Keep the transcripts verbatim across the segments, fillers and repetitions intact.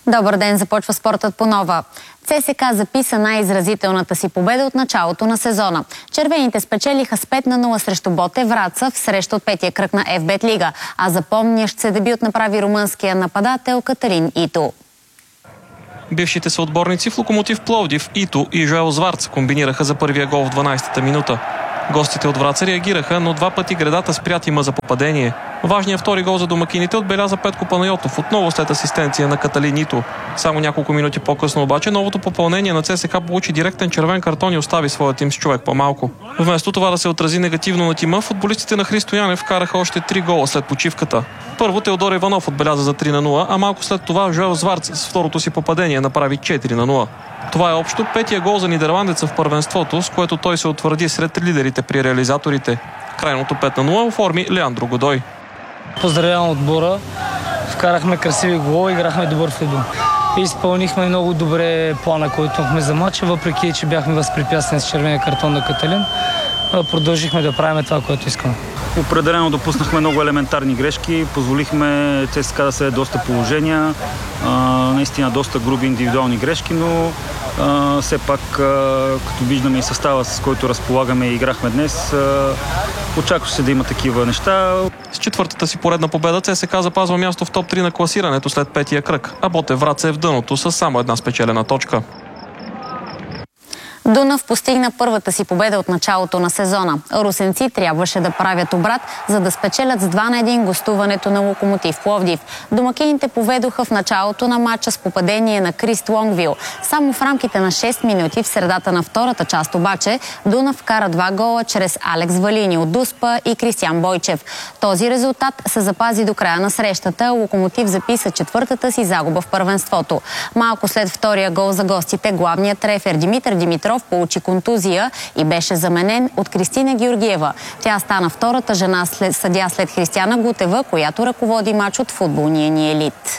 Добър ден, започва спортът по нова. ЦСКА записа най-изразителната си победа от началото на сезона. Червените спечелиха с пет на нула срещу Ботев Враца в среща от петия кръг на Еф Бет Лига, а запомнящ се дебют направи румънския нападател Каталин Ито. Бившите съотборници в Локомотив Пловдив, Ито и Жоел Зварц комбинираха за първия гол в дванадесетата минута. Гостите от Враца реагираха, но два пъти гредата спря тима за попадение. Важният втори гол за домакините отбеляза Петко Панайотов, отново след асистенция на Каталин Ито. Само няколко минути по-късно обаче новото попълнение на ЦСКА получи директен червен картон и остави своя тим с човек по-малко. Вместо това да се отрази негативно на тима, футболистите на Христо Янев вкараха още три гола след почивката. Първо Теодор Иванов отбеляза за три на нула, а малко след това Жоел Зварц с второто си попадение направи четири на нула. Това е общо петия гол за нидерландеца в първенството, с което той се утвърди сред лидерите при реализаторите. Крайното пет на нула оформи Леандро Годой. Поздравявам отбора. Вкарахме красиви голови, играхме добър футбол. Изпълнихме много добре плана, който имахме за матча, въпреки че бяхме възпрепятствани с червения картон на Каталин. Продължихме да правим това, което искаме. Определено допуснахме много елементарни грешки, позволихме ЦСКА да се доста положения, а, наистина доста груби индивидуални грешки, но а, все пак, а, като виждаме и състава, с който разполагаме и играхме днес, а, очакваше се да има такива неща. С четвъртата си поредна победа ЦСКА запазва място в топ три на класирането след петия кръг, а Ботев Враца е в дъното с само една спечелена точка. Дунав постигна първата си победа от началото на сезона. Русенци трябваше да правят обрат, за да спечелят с два на един гостуването на Локомотив Пловдив. Домакините поведоха в началото на матча с попадение на Крист Лонгвил. Само в рамките на шест минути в средата на втората част обаче Дунав вкара два гола чрез Алекс Валини от Дуспа и Кристиан Бойчев. Този резултат се запази до края на срещата. Локомотив записа четвъртата си загуба в първенството. Малко след втория гол за гостите, главният трефер Димитър Димитров получи контузия и беше заменен от Кристина Георгиева. Тя стана втората жена след, съдия след Християна Гутева, която ръководи мач от футболния ни елит.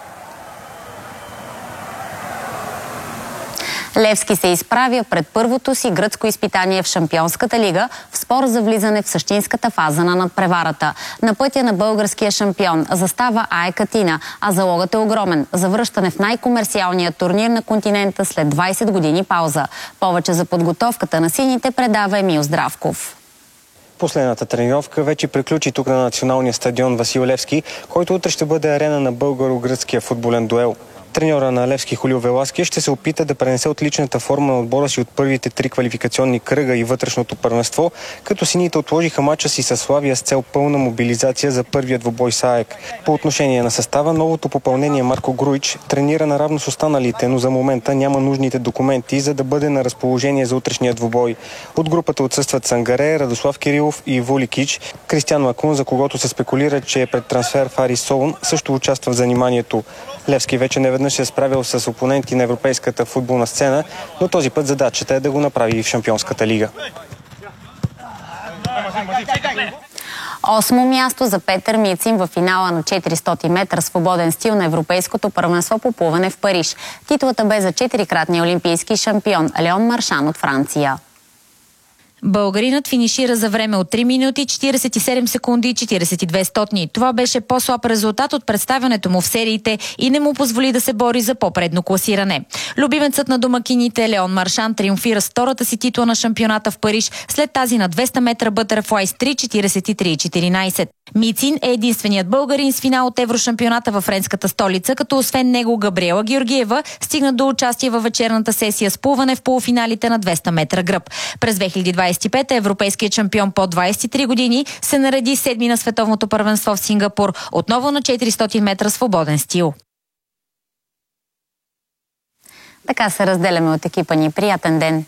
Левски се изправя пред първото си гръцко изпитание в Шампионската лига в спор за влизане в същинската фаза на надпреварата. На пътя на българския шампион застава АЕК Атина, а залогът е огромен – завръщане в най-комерциалния турнир на континента след двадесет години пауза. Повече за подготовката на сините предава Емил Здравков. Последната тренировка вече приключи тук на националния стадион Васил Левски, който утре ще бъде арена на българо-гръцкия футболен дуел. Треньора на Левски Хулио Веласки ще се опита да пренесе отличната форма на отбора си от първите три квалификационни кръга и вътрешното първенство, като сините отложиха мача си със Славия с цел пълна мобилизация за първия двубой с АЕК. По отношение на състава, новото попълнение Марко Груич тренира наравно с останалите, но за момента няма нужните документи, за да бъде на разположение за утрешния двубой. От групата отсъстват Сангаре, Радослав Кирилов и Вуликич. Кристиан Макун, за когото се спекулира, че е пред трансфер в Арис Солун, също участва в заниманието. Левски вече не се е справил с опоненти на европейската футболна сцена, но този път задачата е да го направи и в Шампионската лига. Осмо място за Петър Мицин в финала на четиристотин метра свободен стил на Европейското първенство по плуване в Париж. Титлата бе за четирикратния олимпийски шампион Леон Маршан от Франция. Българинът финишира за време от три минути, четиридесет и седем секунди и четиридесет и две стотни. Това беше по-слаб резултат от представянето му в сериите и не му позволи да се бори за по-предно класиране. Любимецът на домакините Леон Маршан триумфира с втората си титла на шампионата в Париж след тази на двеста метра бътърфлай с три четиридесет и три и четиринадесет. Мицин е единственият българин с финал от еврошампионата във френската столица, като освен него Габриела Георгиева стигна до участие във вечерната сесия с плуване в полуфиналите на двеста метра гръб. През две хиляди двадесет и пета европейският шампион по двадесет и три години се нареди седми на световното първенство в Сингапур, отново на четиристотин метра свободен стил. Така се разделяме от екипа ни. Приятен ден!